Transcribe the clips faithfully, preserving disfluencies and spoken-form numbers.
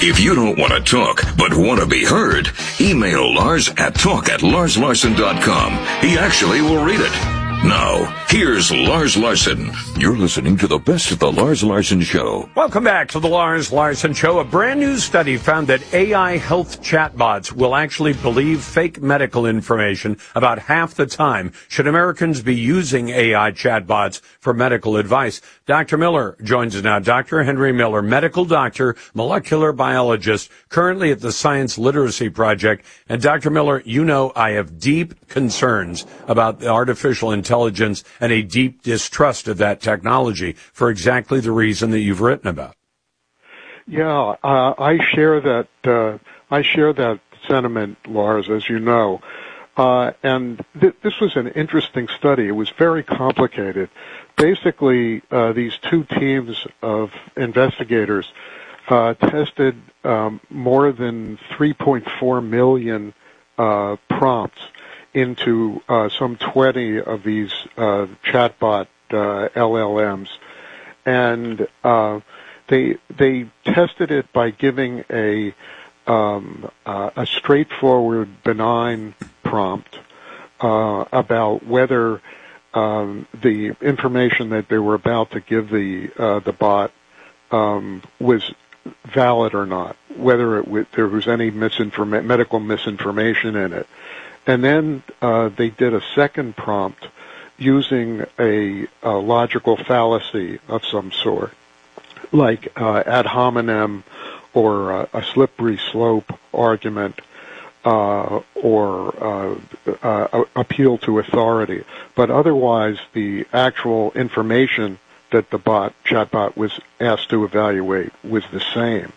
If you don't want to talk, but want to be heard, email Lars at talk at lars larson dot com. He actually will read it. Now, here's Lars Larson. You're listening to the best of the Lars Larson Show. Welcome back to the Lars Larson Show. A brand new study found that A I health chatbots will actually believe fake medical information about half the time. Should Americans be using A I chatbots for medical advice? Doctor Miller joins us now. Doctor Henry Miller, medical doctor, molecular biologist, currently at the Science Literacy Project. And Doctor Miller, you know I have deep concerns about the artificial intelligence. intelligence and a deep distrust of that technology for exactly the reason that you've written about. Yeah, uh, I share that. Uh, I share that sentiment, Lars, as you know. Uh, and th- this was an interesting study. It was very complicated. Basically, uh, these two teams of investigators uh, tested um, more than three point four million uh, prompts into uh, some twenty of these uh, chatbot uh, L L Ms, and uh, they they tested it by giving a um, uh, a straightforward, benign prompt uh, about whether um, the information that they were about to give the uh, the bot um, was valid or not, whether it w- there was any misinforma- medical misinformation in it. And then uh, they did a second prompt using a, a logical fallacy of some sort, like uh, ad hominem or uh, a slippery slope argument uh, or uh, uh, appeal to authority. But otherwise, the actual information that the bot, chatbot was asked to evaluate was the same.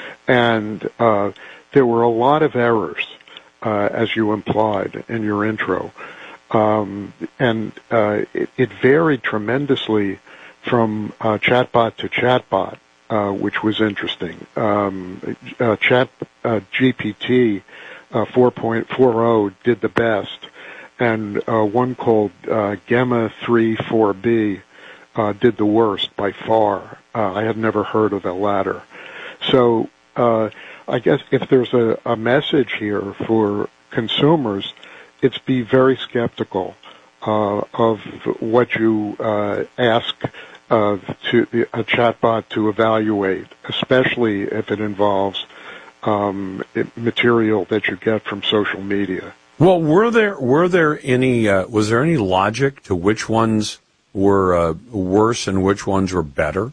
And uh, there were a lot of errors. Uh, as you implied in your intro. Um, and uh, it, it varied tremendously from uh, chatbot to chatbot, uh, which was interesting. Um, uh, Chat uh, G P T uh, four point four did the best, and uh, one called uh, Gemma three four B uh, did the worst by far. Uh, I had never heard of the latter. So uh, I guess if there's a, a message here for consumers, it's be very skeptical uh, of what you uh, ask uh, to a chatbot to evaluate, especially if it involves um, material that you get from social media. Well, were there were there any uh, was there any logic to which ones were uh, worse and which ones were better?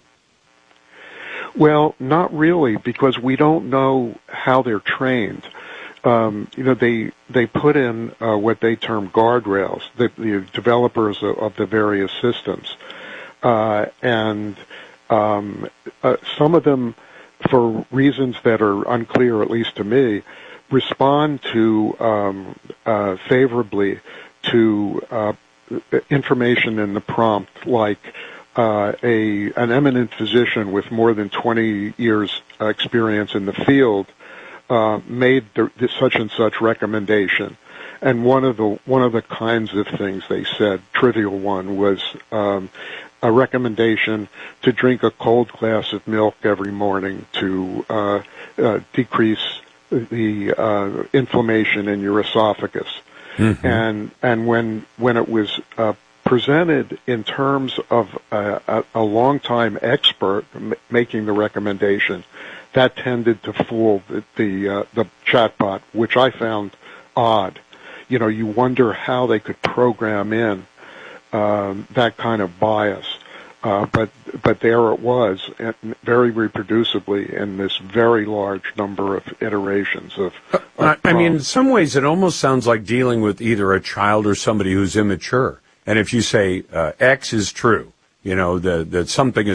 Well, not really, because we don't know how they're trained. Um, you know, they they put in uh, what they term guardrails, the, the developers of, of the various systems, uh, and um, uh, some of them, for reasons that are unclear, at least to me, respond to um, uh, favorably to uh, information in the prompt, like uh, a an eminent physician with more than twenty years uh, experience in the field uh, made the, the such and such recommendation. And one of the one of the kinds of things they said, trivial one, was um, a recommendation to drink a cold glass of milk every morning to uh, uh, decrease the uh, inflammation in your esophagus. Mm-hmm. And and when when it was uh, presented in terms of a, a, a long-time expert m- making the recommendation, that tended to fool the the, uh, the chatbot, which I found odd. You know, you wonder how they could program in um, that kind of bias. Uh, but but there it was, very reproducibly in this very large number of iterations of. of I, I mean, in some ways, it almost sounds like dealing with either a child or somebody who's immature. And if you say uh, X is true, you know, the, that something is